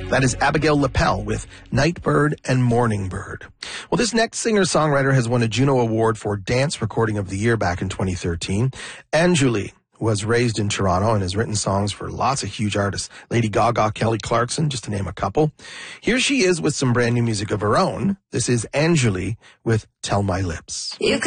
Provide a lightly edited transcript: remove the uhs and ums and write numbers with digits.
That is Abigail Lapel with Nightbird and Morningbird. Well, this next singer-songwriter has won a Juno Award for Dance Recording of the Year back in 2013. Anjuli was raised in Toronto and has written songs for lots of huge artists. Lady Gaga, Kelly Clarkson, just to name a couple. Here she is with some brand new music of her own. This is Anjuli with Tell My Lips.